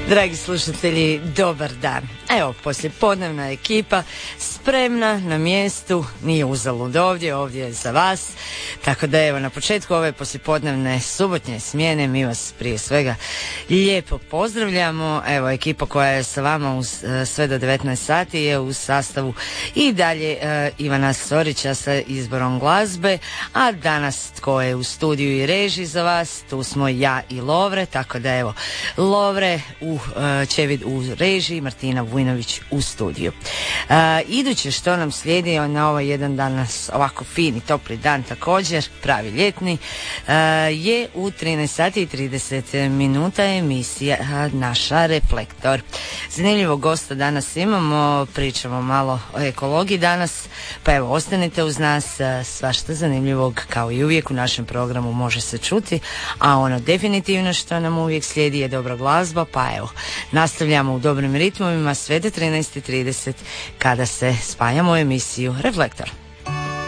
Dragi slušatelji, dobar dan. Evo, poslijepodnevna ekipa spremna na mjestu, nije uzalud ovdje je za vas. Tako da evo, na početku ove poslijepodnevne subotnje smjene mi vas prije svega lijepo pozdravljamo. Evo, ekipa koja je sa vama sve do 19 sati je u sastavu i dalje Ivana Sorića sa izborom glazbe, a danas tko je u studiju i režiji za vas, tu smo ja i Lovre, tako da evo, Lovre Čevid u režiji, Martina Vujnović u studiju. Iduće što nam slijedi na ovaj jedan danas ovako fini, topli dan također, pravi ljetni, je u 13 sati i 30 minuta emisija naša Reflektor. Zanimljivog gosta danas imamo, pričamo malo o ekologiji danas, pa evo ostanite uz nas, svašta zanimljivog kao i uvijek u našem programu može se čuti, a ono definitivno što nam uvijek slijedi je dobra glazba, pa evo nastavljamo u dobrim ritmovima sve do 13:30 kada se spajamo u emisiju Reflektor.